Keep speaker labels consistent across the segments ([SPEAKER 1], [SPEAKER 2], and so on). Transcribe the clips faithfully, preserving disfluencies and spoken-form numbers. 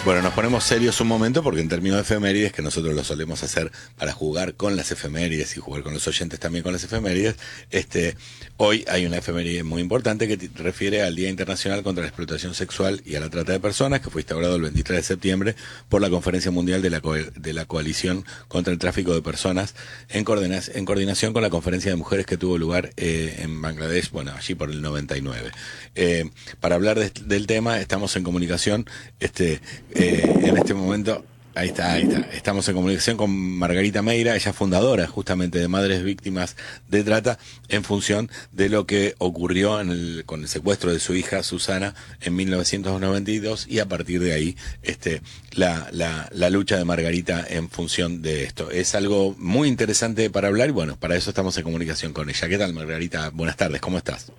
[SPEAKER 1] Bueno, nos ponemos serios un momento porque en términos de efemérides, que nosotros lo solemos hacer para jugar con las efemérides y jugar con los oyentes también con las efemérides, este, hoy hay una efeméride muy importante que te refiere al Día Internacional contra la Explotación Sexual y a la Trata de Personas, que fue instaurado el veintitrés de septiembre por la Conferencia Mundial de la, Co de la Coalición contra el Tráfico de Personas, en, coordina en coordinación con la Conferencia de Mujeres que tuvo lugar eh, en Bangladesh, bueno, allí por el noventa y nueve. Eh, para hablar de, del tema, estamos en comunicación, este... Eh, en este momento, ahí está, ahí está, estamos en comunicación con Margarita Meira, ella es fundadora justamente de Madres Víctimas de Trata, en función de lo que ocurrió en el, con el secuestro de su hija Susana en mil novecientos noventa y dos, y a partir de ahí este, la, la, la lucha de Margarita en función de esto. Es algo muy interesante para hablar y bueno, para eso estamos en comunicación con ella. ¿Qué tal, Margarita? Buenas tardes, ¿cómo estás?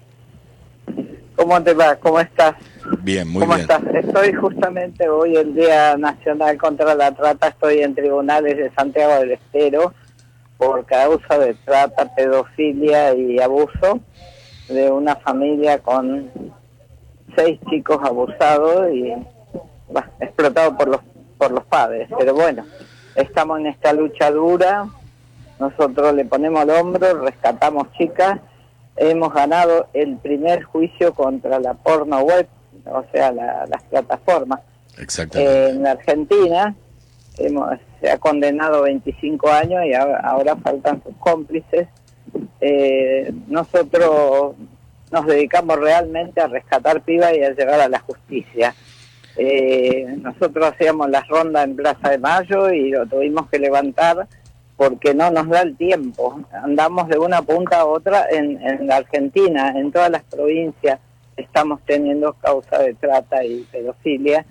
[SPEAKER 2] ¿Cómo te va? ¿Cómo estás?
[SPEAKER 1] Bien, muy
[SPEAKER 2] ¿Cómo
[SPEAKER 1] bien.
[SPEAKER 2] estás? Estoy justamente hoy, el Día Nacional contra la Trata, estoy en tribunales de Santiago del Estero por causa de trata, pedofilia y abuso de una familia con seis chicos abusados y bah, explotados por los, por los padres. Pero bueno, estamos en esta lucha dura, nosotros le ponemos el hombro, rescatamos chicas. Hemos ganado el primer juicio contra la porno web, o sea, la, las plataformas.
[SPEAKER 1] Exactamente.
[SPEAKER 2] Eh, en la Argentina hemos, se ha condenado veinticinco años y ahora, ahora faltan sus cómplices. Eh, nosotros nos dedicamos realmente a rescatar pibas y a llegar a la justicia. Eh, nosotros hacíamos las rondas en Plaza de Mayo y lo tuvimos que levantar porque no nos da el tiempo. Andamos de una punta a otra en, en la Argentina, en todas las provincias estamos teniendo causa de trata y pedofilia,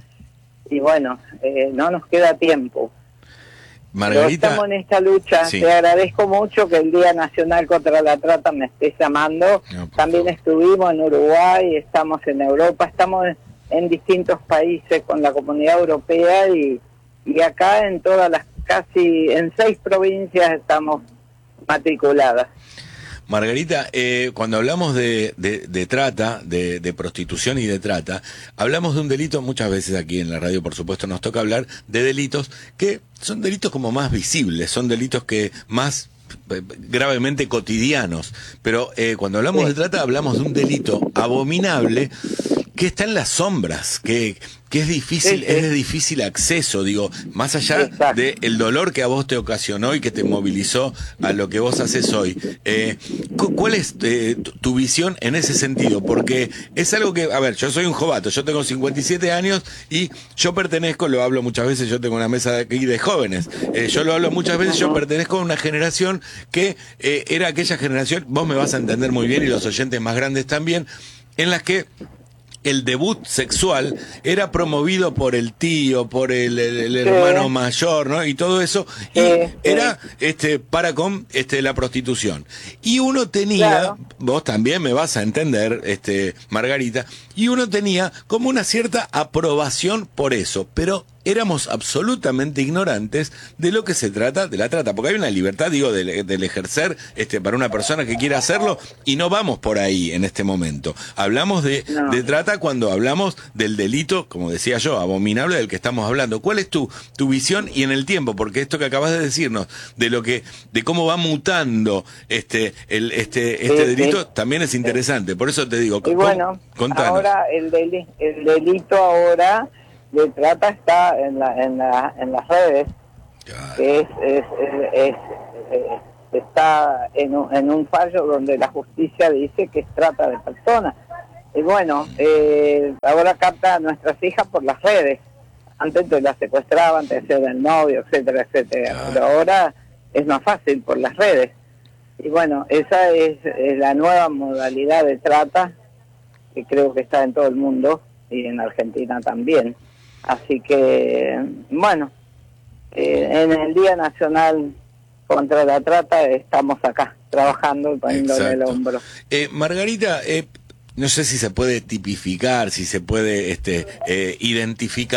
[SPEAKER 2] y bueno, eh, no nos queda tiempo.
[SPEAKER 1] Margarita,
[SPEAKER 2] pero estamos en esta lucha,
[SPEAKER 1] sí.
[SPEAKER 2] Te agradezco mucho que el Día Nacional contra la Trata me estés llamando. No, también favor. Estuvimos en Uruguay, estamos en Europa, estamos en, en distintos países con la Comunidad Europea y, y acá en todas las casi en seis provincias estamos matriculadas.
[SPEAKER 1] Margarita, eh, cuando hablamos de, de, de trata, de, de prostitución y de trata, hablamos de un delito, muchas veces aquí en la radio por supuesto nos toca hablar de delitos que son delitos como más visibles, son delitos que más gravemente cotidianos, pero eh, cuando hablamos sí. de trata hablamos de un delito abominable que está en las sombras, que, que es difícil, sí, sí. es de difícil acceso, digo, más allá del dolor que a vos te ocasionó y que te movilizó a lo que vos haces hoy. Eh, ¿Cuál es eh, tu, tu visión en ese sentido? Porque es algo que, a ver, yo soy un jovato, yo tengo cincuenta y siete años y yo pertenezco, lo hablo muchas veces, yo tengo una mesa de, aquí de jóvenes, eh, yo lo hablo muchas veces, yo pertenezco a una generación que eh, era aquella generación, vos me vas a entender muy bien y los oyentes más grandes también, en las que el debut sexual era promovido por el tío, por el, el, el sí. hermano mayor, ¿no? Y todo eso, y sí, era sí. este para con este la prostitución. Y uno tenía, claro. vos también me vas a entender, este Margarita, y uno tenía como una cierta aprobación por eso, pero éramos absolutamente ignorantes de lo que se trata de la trata, porque hay una libertad, digo, del, del ejercer este para una persona que quiera hacerlo, y no vamos por ahí en este momento. Hablamos de, no. de trata cuando hablamos del delito, como decía yo, abominable del que estamos hablando. ¿Cuál es tu, tu visión y en el tiempo? Porque esto que acabas de decirnos, de lo que, de cómo va mutando este, el, este, este sí, delito, sí. también es interesante. Por eso te digo,
[SPEAKER 2] y bueno,
[SPEAKER 1] contanos.
[SPEAKER 2] Ahora el, deli el delito ahora de trata está en la en la en las redes, que es, es, es, es, es está en un, en un fallo donde la justicia dice que es trata de personas. Y bueno, eh, ahora capta a nuestras hijas por las redes. Antes te las secuestraban, te hacían el novio, etcétera, etcétera. Claro. Pero ahora es más fácil por las redes. Y bueno, esa es, es la nueva modalidad de trata que creo que está en todo el mundo y en Argentina también. Así que, bueno, eh, en el Día Nacional contra la Trata estamos acá, trabajando y poniéndole el hombro.
[SPEAKER 1] Eh, Margarita, eh, no sé si se puede tipificar, si se puede este, eh, identificar